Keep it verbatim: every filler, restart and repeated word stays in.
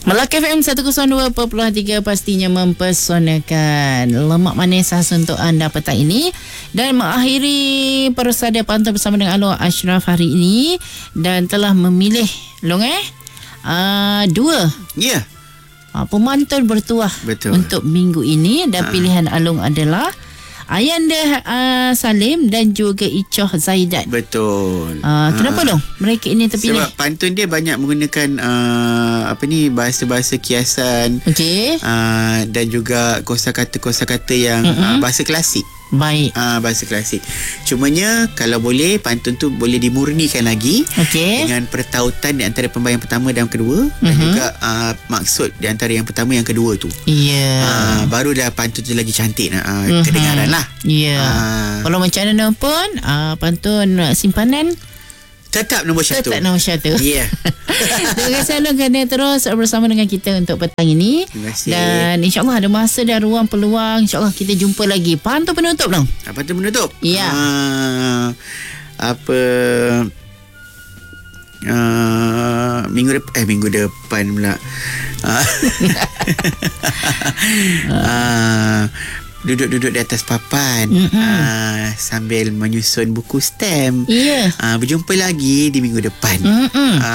Melaka F M seratus dua perpuluhan tiga pastinya mempesonakan. Lemak manis khas untuk anda petang ini. Dan mengakhiri persada pantau bersama dengan Alor Ashraf hari ini. Dan telah memilih Long eh uh, dua Ya yeah. uh, pemantun bertuah Betul. untuk minggu ini. Dan ha. pilihan Along adalah Ayanda uh, Salim dan juga Icoh Zaidat. Betul. Uh, kenapa ha. dong mereka ini terpilih? Sebab pantun dia banyak menggunakan uh, apa ni bahasa-bahasa kiasan. Okey. Uh, dan juga kosakata-kosakata yang uh, bahasa klasik. Baik. Ah, bahasa klasik. Cumanya kalau boleh pantun tu boleh dimurnikan lagi okay. dengan pertautan di antara pembayan pertama dan kedua uh-huh. dan juga uh, maksud di antara yang pertama yang kedua tu. Ya. Yeah. Uh, baru dah pantun tu lagi cantik uh, uh-huh. kedengaran lah. Ya. Yeah. Uh, Kalau macam mana pun uh, pantun simpanan tetap nombor satu. Tetap nombor satu. Ya. Yeah. Terima kasih Along kerana terus bersama dengan kita untuk petang ini. Terima kasih. Dan insyaAllah ada masa dan ruang peluang. InsyaAllah kita jumpa lagi. Pantun penutup dong. Pantun penutup? Ya. Uh, apa... Uh, minggu depan eh minggu depan pula. Uh, uh, duduk-duduk di atas papan uh, sambil menyusun buku stem. Ya. Yeah. Uh, berjumpa lagi di minggu depan. Mm-mm. Uh,